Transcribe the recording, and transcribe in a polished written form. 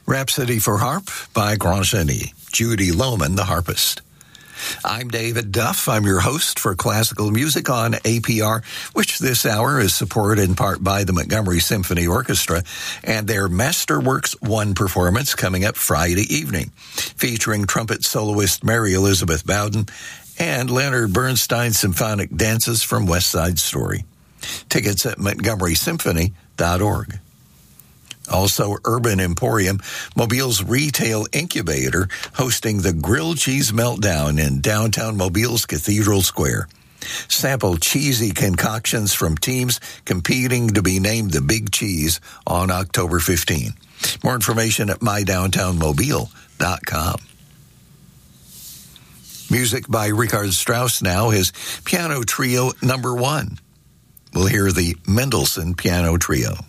Rhapsody for Harp by Grand Genie, Judy Lohman, the harpist. I'm David Duff. I'm your host for classical music on APR, which this hour is supported in part by the Montgomery Symphony Orchestra and their Masterworks 1 performance coming up Friday evening, featuring trumpet soloist Mary Elizabeth Bowden and Leonard Bernstein's symphonic dances from West Side Story. Tickets at montgomerysymphony.org. Also, Urban Emporium, Mobile's retail incubator, hosting the Grilled Cheese Meltdown in downtown Mobile's Cathedral Square. Sample cheesy concoctions from teams competing to be named the Big Cheese on October 15. More information at mydowntownmobile.com. Music by Richard Strauss now, his Piano Trio No. 1. We'll hear the Mendelssohn Piano Trio.